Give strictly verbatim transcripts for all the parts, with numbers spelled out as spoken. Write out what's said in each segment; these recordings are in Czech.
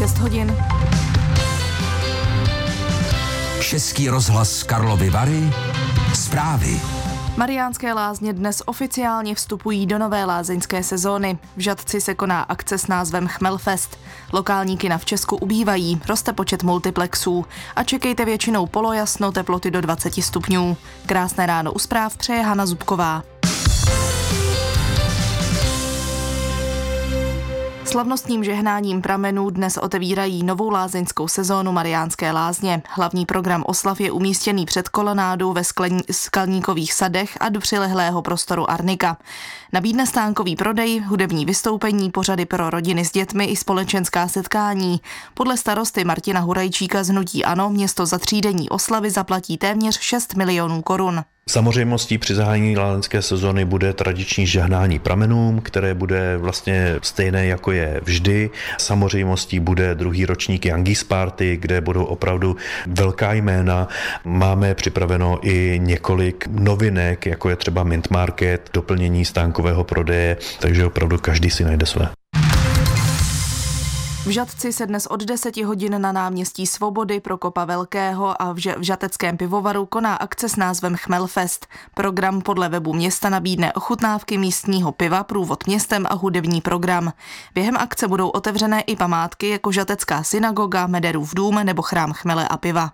šest hodin. Český rozhlas Karlovy Vary. Zprávy. Mariánské Lázně dnes oficiálně vstupují do nové lázeňské sezóny. V Žatci se koná akce s názvem Chmelfest. Lokální kina v Česku ubývají, roste počet multiplexů a čekejte většinou polojasno, teploty do dvacet stupňů. Krásné ráno u zpráv přeje Hana Zubková. Slavnostním žehnáním pramenů dnes otevírají novou lázeňskou sezónu Mariánské Lázně. Hlavní program oslav je umístěný před kolonádou ve Skalníkových sadech a do přilehlého prostoru Arnika. Nabídne stánkový prodej, hudební vystoupení, pořady pro rodiny s dětmi i společenská setkání. Podle starosty Martina Hurajčíka z hnutí ANO město za třídenní oslavy zaplatí téměř šest milionů korun. Samozřejmostí při zahájení lázeňské sezóny bude tradiční žehnání pramenům, které bude vlastně stejné, jako je vždy. Samozřejmostí bude druhý ročník Youngies Party, kde budou opravdu velká jména. Máme připraveno i několik novinek, jako je třeba Mint Market, doplnění stánkového prodeje, takže opravdu každý si najde své. V Žatci se dnes od deseti hodin na náměstí Svobody Prokopa Velkého a v Žateckém pivovaru koná akce s názvem Chmelfest. Program podle webu města nabídne ochutnávky místního piva, průvod městem a hudební program. Během akce budou otevřené i památky jako Žatecká synagoga, Mederův dům nebo chrám chmele a piva.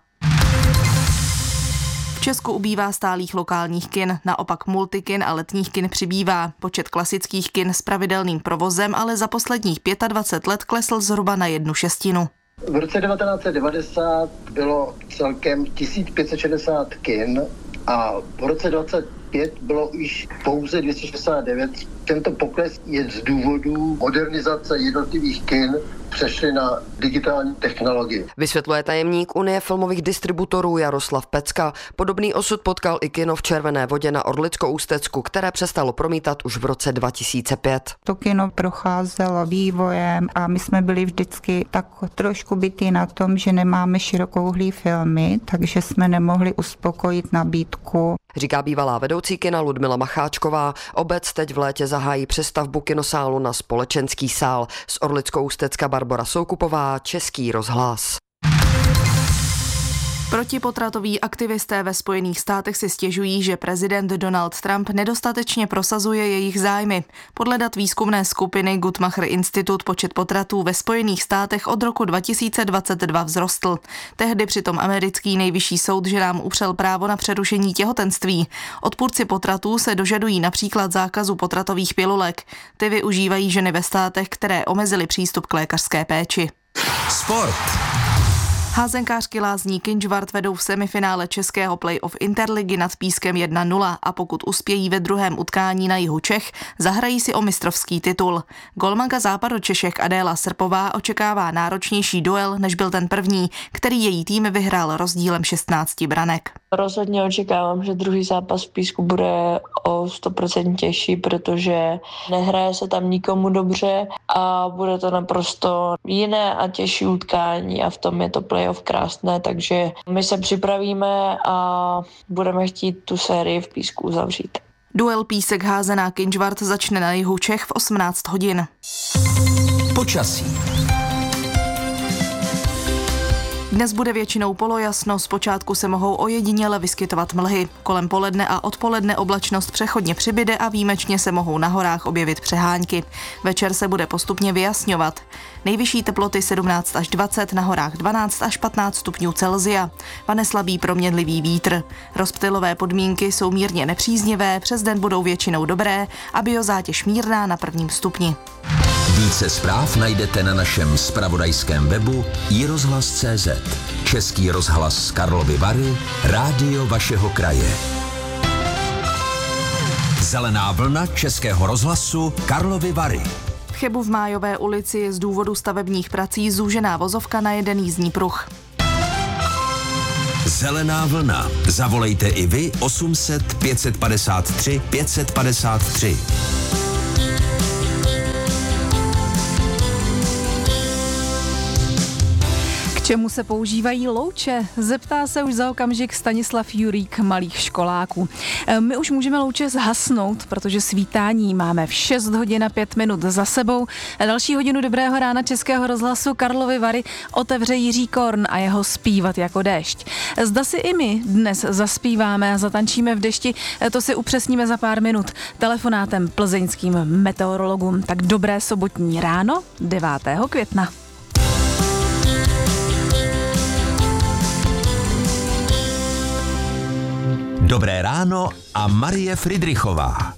V Česku ubývá stálých lokálních kin, naopak multikin a letních kin přibývá. Počet klasických kin s pravidelným provozem ale za posledních dvacet pět let klesl zhruba na jednu šestinu. V roce devatenáct set devadesát bylo celkem tisíc pět set šedesát kin a v roce dvacet pět bylo již pouze dvě stě šedesát devět. Tento pokles je z důvodu modernizace jednotlivých kin, přešli na digitální technologii. Vysvětluje tajemník Unie filmových distributorů Jaroslav Pecka. Podobný osud potkal i kino v Červené Vodě na Orlicko-Ústecku, které přestalo promítat už v roce dva tisíce pět. To kino procházelo vývojem a my jsme byli vždycky tak trošku bití na tom, že nemáme širokouhlý filmy, takže jsme nemohli uspokojit nabídku. Říká bývalá vedoucí kina Ludmila Macháčková. Obec teď v létě zahájí přestavbu kinosálu na společenský sál. Z Orlicko-Ústecka Barbora Soukupová, Český rozhlas. Protipotratoví aktivisté ve Spojených státech si stěžují, že prezident Donald Trump nedostatečně prosazuje jejich zájmy. Podle dat výzkumné skupiny Guttmacher Institut počet potratů ve Spojených státech od roku dva tisíce dvacet dva vzrostl. Tehdy přitom americký nejvyšší soud ženám upřel právo na přerušení těhotenství. Odpůrci potratů se dožadují například zákazu potratových pilulek. Ty využívají ženy ve státech, které omezily přístup k lékařské péči. Sport. Házenkářky Lázní Kynžvart vedou v semifinále českého playoff Interligy nad Pískem jedna nula a pokud uspějí ve druhém utkání na jihu Čech, zahrají si o mistrovský titul. Golmanka Západočešek Adéla Srpová očekává náročnější duel, než byl ten první, který její tým vyhrál rozdílem šestnácti branek. Rozhodně očekávám, že druhý zápas v Písku bude o sto procent těžší, protože nehraje se tam nikomu dobře a bude to naprosto jiné a těžší utkání a v tom je to playoff krásné, takže my se připravíme a budeme chtít tu sérii v Písku uzavřít. Duel Písek házená Kynžvart začne na jihu Čech v osmnáct hodin. Počasí. Dnes bude většinou polojasno, zpočátku se mohou ojediněle vyskytovat mlhy. Kolem poledne a odpoledne oblačnost přechodně přibyde a výjimečně se mohou na horách objevit přehánky. Večer se bude postupně vyjasňovat. Nejvyšší teploty sedmnáct až dvacet, na horách dvanáct až patnáct stupňů Celsia. Vane slabý proměnlivý vítr. Rozptylové podmínky jsou mírně nepříznivé, přes den budou většinou dobré a biozátěž mírná na prvním stupni. Více zpráv najdete na našem zpravodajském webu i rozhlas tečka cé zet. Český rozhlas Karlovy Vary, rádio vašeho kraje. Zelená vlna Českého rozhlasu Karlovy Vary. V Chebu v Májové ulici je z důvodu stavebních prací zúžená vozovka na jeden jízdní pruh. Zelená vlna. Zavolejte i vy osm set pět set padesát tři pět set padesát tři. čemu se používají louče? Zeptá se už za okamžik Stanislav Jurík malých školáků. My už můžeme louče zhasnout, protože svítání máme v šest hodin a pět minut za sebou. Další hodinu Dobrého rána Českého rozhlasu Karlovy Vary otevře Jiří Korn a jeho Zpívat jako déšť. Zda si i my dnes zaspíváme a zatančíme v dešti, to si upřesníme za pár minut telefonátem plzeňským meteorologům. Tak dobré sobotní ráno devátého května. Dobré ráno a Marie Fridrichová.